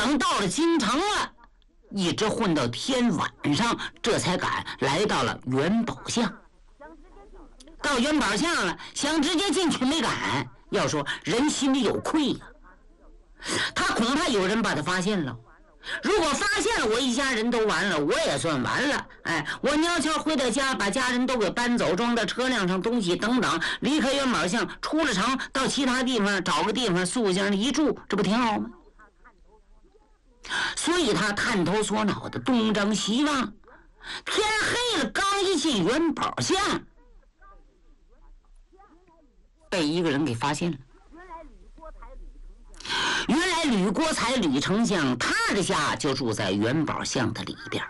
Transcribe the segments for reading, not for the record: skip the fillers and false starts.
等到了京城了，一直混到天晚上，这才敢来到了元宝巷。到元宝巷了，想直接进去没敢，要说人心里有愧呀，他恐怕有人把他发现了。如果发现了，我一家人都完了，我也算完了。我蔫悄回到家，把家人都给搬走，装到车辆上，东西等等，离开元宝巷，出了城，到其他地方找个地方素性一住，这不挺好吗？所以他探头索脑的东张西望，天黑了，刚一进元宝巷，被一个人给发现了。原来吕国才吕丞相他的家就住在元宝巷的里边，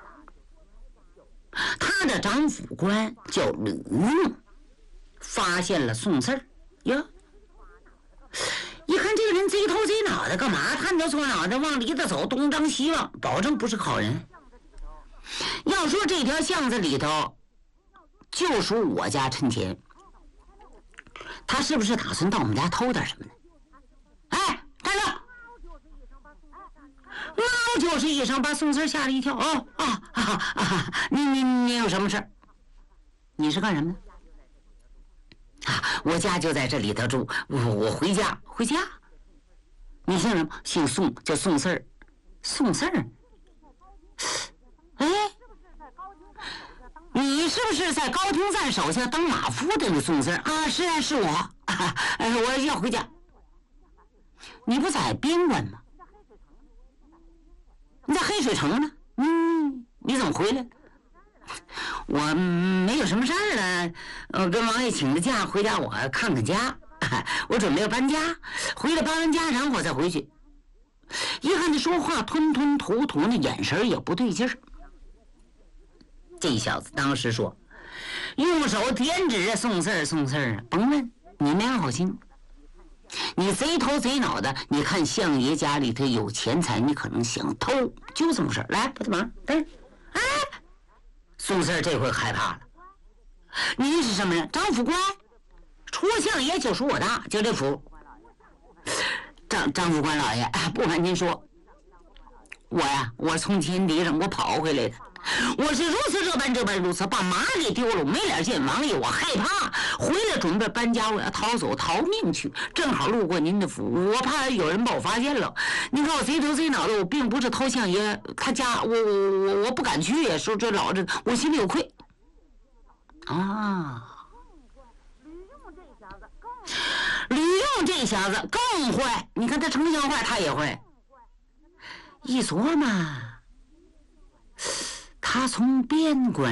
他的长府官叫吕用，发现了宋四儿呀，一看这个人贼头贼脑的，干嘛探头索脑的往里头走，东张西望，保证不是好人。要说这条巷子里头就属我家趁钱，他是不是打算到我们家偷点什么呢？站住！猫就是一声把宋四吓了一跳。你有什么事？你是干什么的？我家就在这里头住，我回家。你姓什么？姓宋，叫宋四儿。宋四儿？你是不是在高亭站手下当马夫的那宋四儿？是啊，是我。我要回家。你不在边关吗？你在黑水城呢？你怎么回来？我没有什么事儿了，跟王爷请了假回家，我看看家。我准备要搬家，回来搬完家然后我再回去。一看他说话吞吞吐吐，那眼神也不对劲儿。这小子当时说，用手点指宋四儿，甭问，你没安好心。你贼头贼脑的，你看相爷家里头有钱财，你可能想偷，就这么事儿。来，帮忙。宋四儿这回害怕了。您是什么人？张府官，出相爷就属我的，就这府。张府官老爷，不瞒您说，我从天敌上我跑回来的。我是如此这般如此，把马给丢了，没脸见王爷，我害怕，回来准备搬家，我要逃走逃命去，正好路过您的府，我怕有人把我发现了。您看我贼头贼脑的，我并不是偷相爷他家，我不敢去也说这老子我心里有愧啊。吕用这小子更坏，你看他丞相坏他也坏。一琢磨，他从边关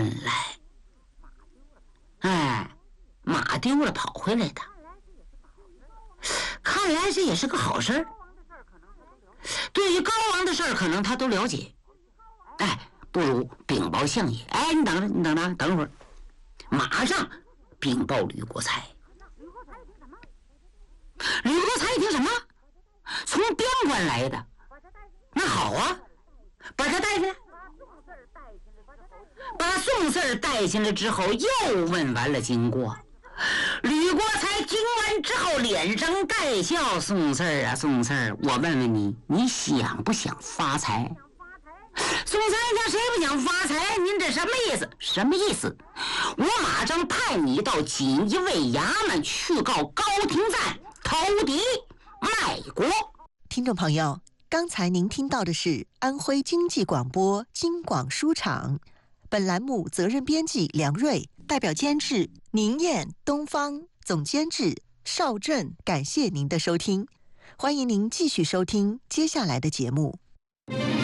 来，马丢了跑回来的，看来这也是个好事儿。对于高王的事儿，可能他都了解。不如禀报相爷。你等会儿，马上禀报吕国才。吕国才一听什么？从边关来的？那好啊，把他带进来。把宋四儿带进来之后，又问完了经过。吕国才听完之后，脸上带笑：“宋四儿，我问问你，你想不想发财？”宋三家谁不想发财？您这什么意思？什么意思？我马上派你到锦衣卫衙门去告高亭赞投敌卖国。 听众朋友，刚才您听到的是安徽经济广播京广书场，本栏目责任编辑梁瑞，代表监制宁燕、东方，总监制邵振。感谢您的收听，欢迎您继续收听接下来的节目。